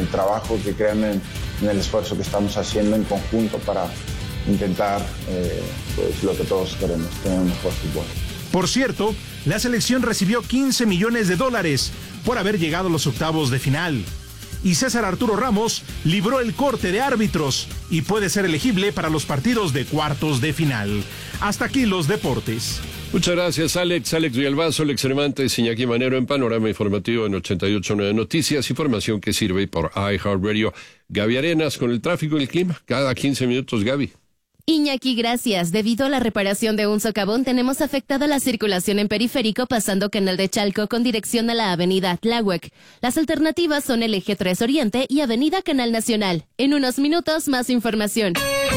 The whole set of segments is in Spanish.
trabajo, que crean en el esfuerzo que estamos haciendo en conjunto para intentar pues, lo que todos queremos, tener un mejor fútbol. Por cierto, la selección recibió $15 millones por haber llegado a los octavos de final. Y César Arturo Ramos libró el corte de árbitros y puede ser elegible para los partidos de cuartos de final. Hasta aquí los deportes. Muchas gracias, Alex Villalbazo, Alex Cervantes, Iñaki Manero en Panorama Informativo en 88.9 Noticias, información que sirve por iHeartRadio. Gaby Arenas con el tráfico y el clima, cada 15 minutos, Gaby. Iñaki, gracias. Debido a la reparación de un socavón, tenemos afectada la circulación en Periférico, pasando Canal de Chalco con dirección a la avenida Tláhuac. Las alternativas son el Eje 3 Oriente y avenida Canal Nacional. En unos minutos, más información.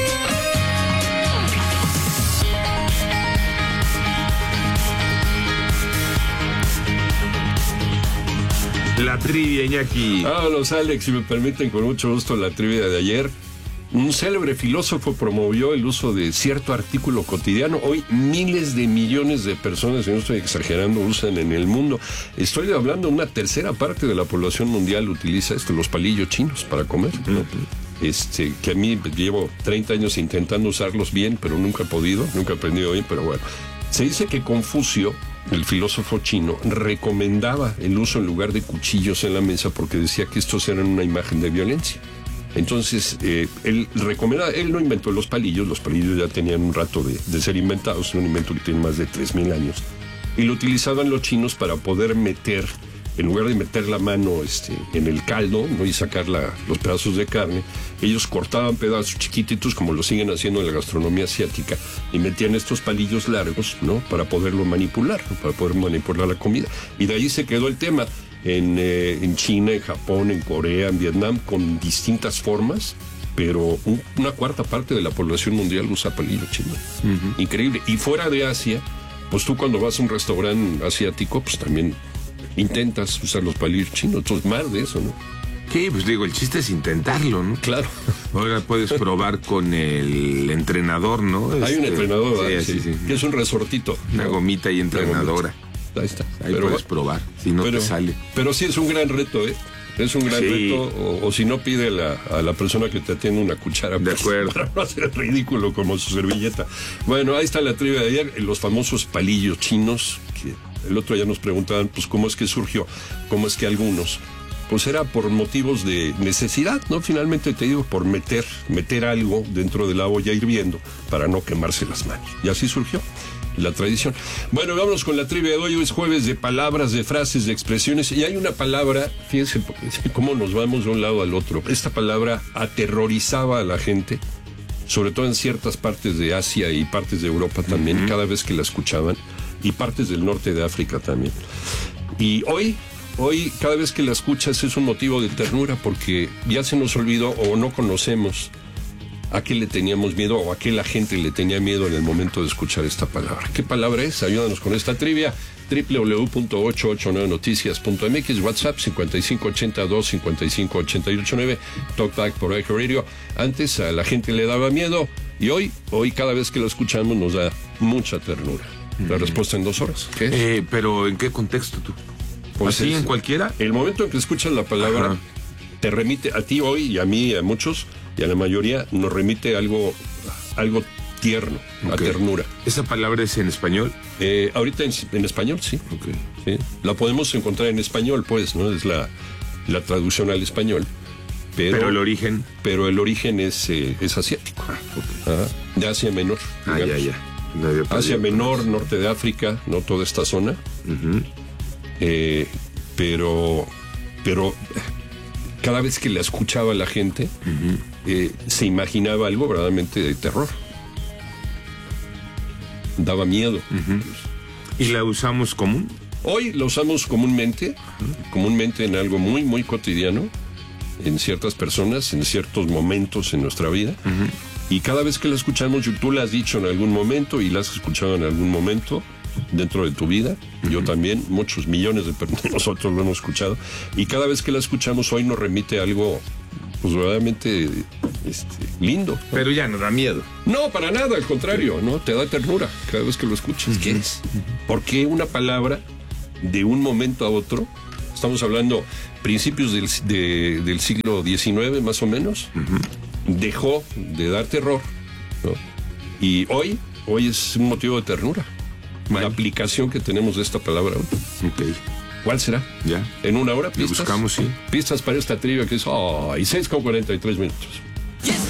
La trivia, Iñaki. Vámonos, Alex, si me permiten, con mucho gusto la trivia de ayer. Un célebre filósofo promovió el uso de cierto artículo cotidiano. Hoy miles de millones de personas, y no estoy exagerando, usan en el mundo. Estoy hablando, una tercera parte de la población mundial utiliza los palillos chinos para comer, ¿no? Que a mí llevo 30 años intentando usarlos bien, pero nunca he podido, nunca he aprendido bien, pero bueno. Se dice que Confucio, el filósofo chino, recomendaba el uso en lugar de cuchillos en la mesa porque decía que estos eran una imagen de violencia. Entonces, él no inventó los palillos ya tenían un rato de ser inventados, es un invento que tiene más de 3,000 años, y lo utilizaban los chinos para poder meter, en lugar de meter la mano en el caldo, ¿no? Y sacar los pedazos de carne, ellos cortaban pedazos chiquititos, como lo siguen haciendo en la gastronomía asiática, y metían estos palillos largos, ¿no? Para poderlo manipular, ¿no? Para poder manipular la comida, y de ahí se quedó el tema. En China, en Japón, en Corea, en Vietnam, con distintas formas, pero una cuarta parte de la población mundial usa palillo chino. Uh-huh. Increíble. Y fuera de Asia, pues tú cuando vas a un restaurante asiático, pues también intentas usar los palillos chinos. Entonces, más de eso, ¿no? Sí, pues digo, el chiste es intentarlo, ¿no? Claro. Ahora puedes probar con el entrenador, ¿no? Hay un entrenador, sí. Que es un resortito. Una gomita y entrenadora. Ahí está. Ahí puedes probar, si no te sale. Pero sí es un gran reto, ¿eh? Es un gran reto, o si no, pide a la persona que te atiende una cuchara. De acuerdo. Para no hacer ridículo como su servilleta. Bueno, ahí está la trivia de ayer, los famosos palillos chinos, que el otro día nos preguntaban, pues, ¿cómo es que surgió? ¿Cómo es que algunos? Pues era por motivos de necesidad, ¿no? Finalmente te digo, por meter algo dentro de la olla hirviendo para no quemarse las manos. Y así surgió la tradición. Bueno, vámonos con la trivia de hoy. Hoy es jueves de palabras, de frases, de expresiones, y hay una palabra, fíjense cómo nos vamos de un lado al otro. Esta palabra aterrorizaba a la gente, sobre todo en ciertas partes de Asia y partes de Europa también, cada vez que la escuchaban, y partes del norte de África también. Y hoy, cada vez que la escuchas es un motivo de ternura, porque ya se nos olvidó o no conocemos a qué le teníamos miedo o a qué la gente le tenía miedo en el momento de escuchar esta palabra. ¿Qué palabra es? Ayúdanos con esta trivia. www.889noticias.mx, WhatsApp 5582-558889, TalkBack por iHeartRadio. Antes a la gente le daba miedo y hoy cada vez que lo escuchamos nos da mucha ternura. La respuesta en 2 horas. ¿Qué es? Pero ¿en qué contexto tú? Pues ¿así en cualquiera? El momento en que escuchas la palabra, te remite a ti hoy y a mí y a muchos y a la mayoría nos remite algo tierno, a ternura. ¿Esa palabra es en español? Ahorita en español, sí. Okay. Sí. La podemos encontrar en español, pues, ¿no? Es la traducción al español. Pero el origen. Pero el origen es asiático. De Asia Menor. Ya. Asia Menor, norte de África, no toda esta zona. Uh-huh. Pero cada vez que la escuchaba la gente, se imaginaba algo verdaderamente de terror. Daba miedo. Uh-huh. ¿Y la usamos común? Hoy la usamos comúnmente en algo muy, muy cotidiano, en ciertas personas, en ciertos momentos en nuestra vida. Uh-huh. Y cada vez que la escuchamos, tú la has dicho en algún momento y la has escuchado en algún momento dentro de tu vida. Uh-huh. Yo también, muchos millones de nosotros lo hemos escuchado. Y cada vez que la escuchamos hoy nos remite a algo, pues verdaderamente lindo, ¿no? Pero ya no da miedo. No, para nada, al contrario, ¿no? Te da ternura cada vez que lo escuchas. Uh-huh. ¿Qué es? ¿Por qué una palabra de un momento a otro estamos hablando principios del siglo XIX más o menos, dejó de dar terror, ¿no? Y hoy es un motivo de ternura. La aplicación que tenemos de esta palabra. Okay. ¿Cuál será? Ya. En una hora, Lo pistas. buscamos, sí. Pistas para esta trivia que es 6:43 minutos.